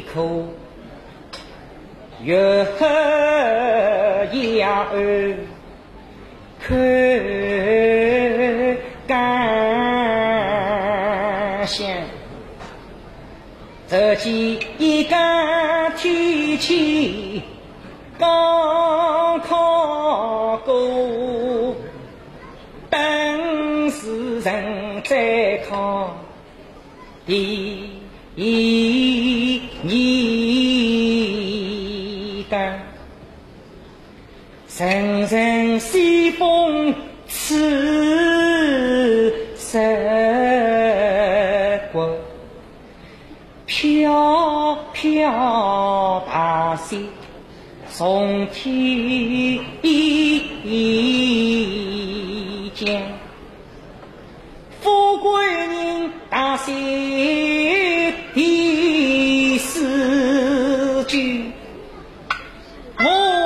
口，月牙儿看干香，这几个天气刚考过，本是人在考第一的，人人西风刺十国，飘飘大雪从天降，富贵人大雪第四句，